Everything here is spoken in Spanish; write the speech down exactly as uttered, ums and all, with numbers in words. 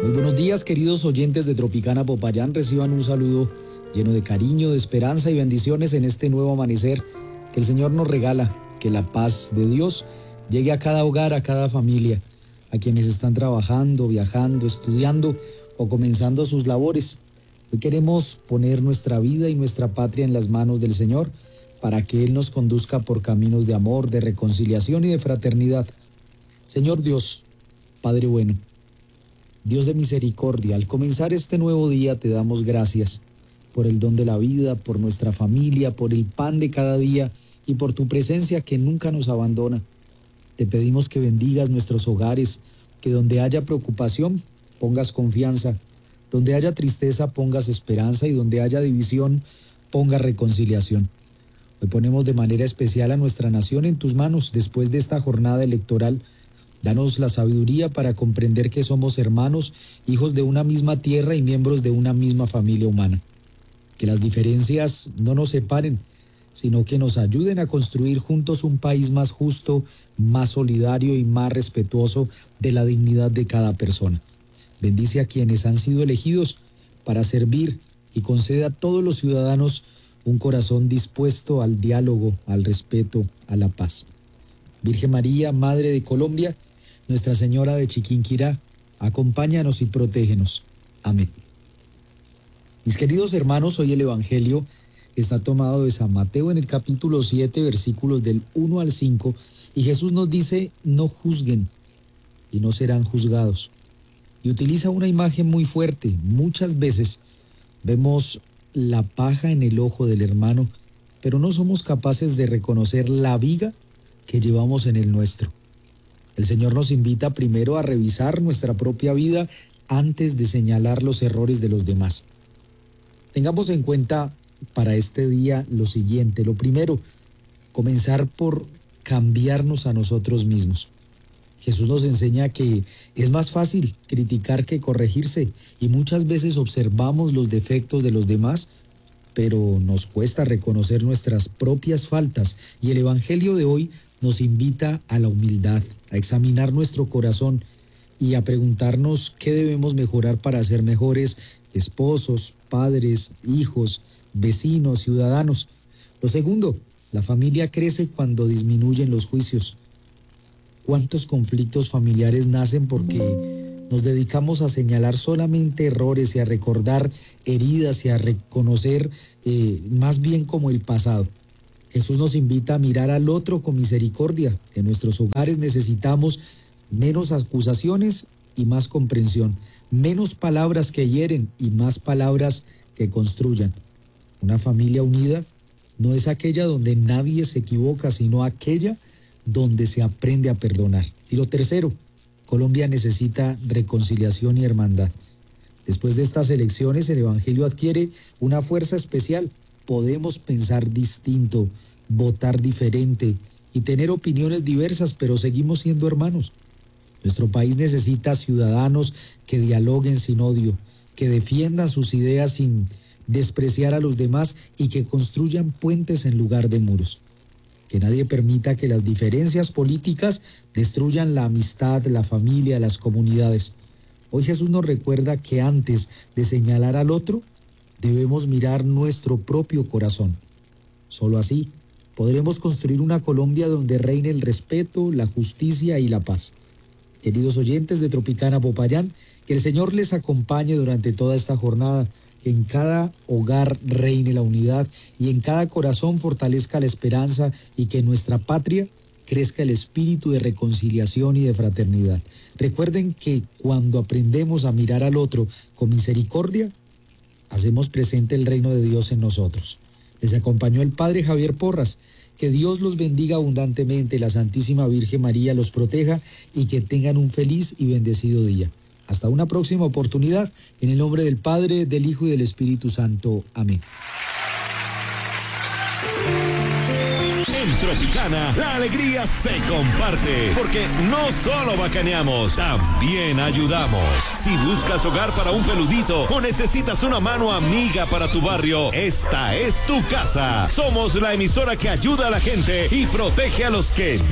Muy buenos días, queridos oyentes de Tropicana Popayán. Reciban un saludo lleno de cariño, de esperanza y bendiciones en este nuevo amanecer que el Señor nos regala. Que la paz de Dios llegue a cada hogar, a cada familia, a quienes están trabajando, viajando, estudiando o comenzando sus labores. Hoy queremos poner nuestra vida y nuestra patria en las manos del Señor para que Él nos conduzca por caminos de amor, de reconciliación y de fraternidad. Señor Dios, Padre bueno, Dios de misericordia, al comenzar este nuevo día te damos gracias por el don de la vida, por nuestra familia, por el pan de cada día y por tu presencia que nunca nos abandona. Te pedimos que bendigas nuestros hogares, que donde haya preocupación pongas confianza, donde haya tristeza pongas esperanza y donde haya división pongas reconciliación. Hoy ponemos de manera especial a nuestra nación en tus manos después de esta jornada electoral. Danos la sabiduría para comprender que somos hermanos, hijos de una misma tierra y miembros de una misma familia humana. Que las diferencias no nos separen, sino que nos ayuden a construir juntos un país más justo, más solidario y más respetuoso de la dignidad de cada persona. Bendice a quienes han sido elegidos para servir y concede a todos los ciudadanos un corazón dispuesto al diálogo, al respeto, a la paz. Virgen María, Madre de Colombia, Nuestra Señora de Chiquinquirá, acompáñanos y protégenos. Amén. Mis queridos hermanos, hoy el Evangelio está tomado de San Mateo en el capítulo siete, versículos del uno al cinco, y Jesús nos dice, no juzguen y no serán juzgados. Y utiliza una imagen muy fuerte. Muchas veces vemos la paja en el ojo del hermano, pero no somos capaces de reconocer la viga que llevamos en el nuestro. El Señor nos invita primero a revisar nuestra propia vida antes de señalar los errores de los demás. Tengamos en cuenta para este día lo siguiente. Lo primero, comenzar por cambiarnos a nosotros mismos. Jesús nos enseña que es más fácil criticar que corregirse y muchas veces observamos los defectos de los demás, pero nos cuesta reconocer nuestras propias faltas, y el Evangelio de hoy nos invita a la humildad, a examinar nuestro corazón y a preguntarnos qué debemos mejorar para ser mejores esposos, padres, hijos, vecinos, ciudadanos. Lo segundo, la familia crece cuando disminuyen los juicios. ¿Cuántos conflictos familiares nacen porque nos dedicamos a señalar solamente errores y a recordar heridas y a reconocer eh, más bien como el pasado? Jesús nos invita a mirar al otro con misericordia. En nuestros hogares necesitamos menos acusaciones y más comprensión, menos palabras que hieren y más palabras que construyan. Una familia unida no es aquella donde nadie se equivoca, sino aquella donde se aprende a perdonar. Y lo tercero, Colombia necesita reconciliación y hermandad. Después de estas elecciones, el Evangelio adquiere una fuerza especial. Podemos pensar distinto, votar diferente y tener opiniones diversas, pero seguimos siendo hermanos. Nuestro país necesita ciudadanos que dialoguen sin odio, que defiendan sus ideas sin despreciar a los demás y que construyan puentes en lugar de muros. Que nadie permita que las diferencias políticas destruyan la amistad, la familia, las comunidades. Hoy Jesús nos recuerda que antes de señalar al otro, debemos mirar nuestro propio corazón. Solo así podremos construir una Colombia donde reine el respeto, la justicia y la paz. Queridos oyentes de Tropicana Popayán, que el Señor les acompañe durante toda esta jornada, que en cada hogar reine la unidad y en cada corazón fortalezca la esperanza y que en nuestra patria crezca el espíritu de reconciliación y de fraternidad. Recuerden que cuando aprendemos a mirar al otro con misericordia, hacemos presente el reino de Dios en nosotros. Les acompañó el Padre Javier Porras. Que Dios los bendiga abundantemente, la Santísima Virgen María los proteja y que tengan un feliz y bendecido día. Hasta una próxima oportunidad, en el nombre del Padre, del Hijo y del Espíritu Santo. Amén. En Tropicana, la alegría se comparte, porque no solo bacaneamos, también ayudamos. Si buscas hogar para un peludito o necesitas una mano amiga para tu barrio, esta es tu casa. Somos la emisora que ayuda a la gente y protege a los que